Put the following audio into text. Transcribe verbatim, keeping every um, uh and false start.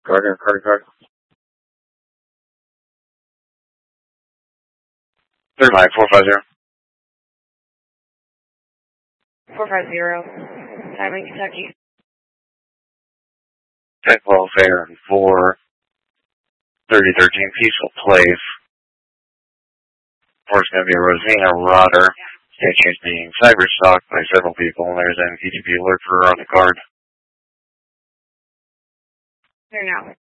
Gardner, Carter, Carter. Third line, four five zero. four five zero. Diamond, Kentucky. Tech welfare for thirty thirteen Peaceful Place. Force going to be Rosina Rotter. Station is being cyber-stalked by several people, and there's an E T P alert for her on the card. There now.